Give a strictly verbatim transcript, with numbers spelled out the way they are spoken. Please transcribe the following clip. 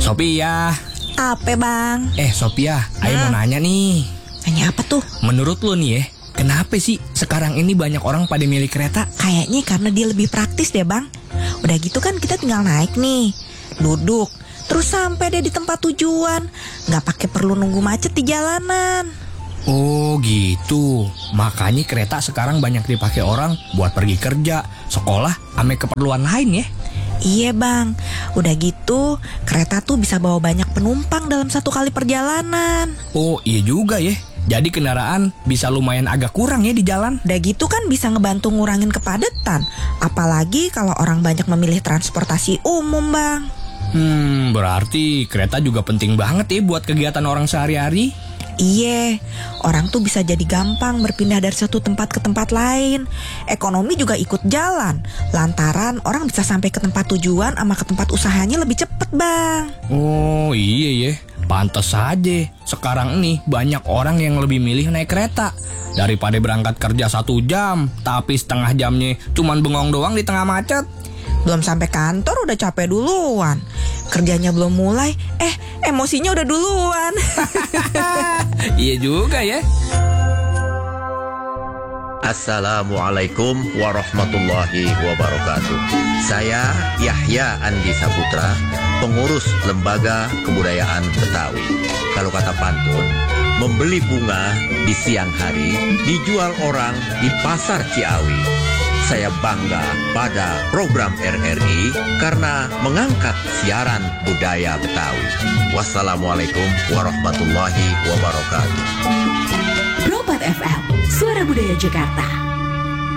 Sophia. Apa bang? Eh Sophia, Ayo Hmm. mau nanya nih. Nanya apa tuh? Menurut lo nih ya, kenapa sih sekarang ini banyak orang pada milih kereta? Kayaknya karena dia lebih praktis deh bang. Udah gitu kan kita tinggal naik nih, duduk, terus sampai deh di tempat tujuan. Gak pakai perlu nunggu macet di jalanan. Oh gitu. Makanya kereta sekarang banyak dipakai orang buat pergi kerja, sekolah, ame keperluan lain ya. Iya bang, udah gitu kereta tuh bisa bawa banyak penumpang dalam satu kali perjalanan. Oh iya juga ya. Jadi kendaraan bisa lumayan agak kurang ya di jalan. Udah gitu kan bisa ngebantu ngurangin kepadatan. Apalagi kalau orang banyak memilih transportasi umum bang. Hmm, berarti kereta juga penting banget ya buat kegiatan orang sehari-hari. Iya, orang tuh bisa jadi gampang berpindah dari satu tempat ke tempat lain. Ekonomi juga ikut jalan, lantaran orang bisa sampai ke tempat tujuan sama ke tempat usahanya lebih cepet bang. Oh iya ya, pantas saja. Sekarang nih banyak orang yang lebih milih naik kereta daripada berangkat kerja satu jam, tapi setengah jamnya cuman bengong doang di tengah macet. Belum sampai kantor udah capek duluan. Kerjanya belum mulai, eh emosinya udah duluan. Iya juga ya. Assalamualaikum warahmatullahi wabarakatuh. Saya Yahya Andi Saputra, pengurus Lembaga Kebudayaan Betawi. Kalau kata pantun, membeli bunga di siang hari dijual orang di pasar Ciawi. Saya bangga pada program R R I karena mengangkat siaran budaya Betawi. Wassalamualaikum warahmatullahi wabarakatuh. Robat F M, Suara Budaya Jakarta.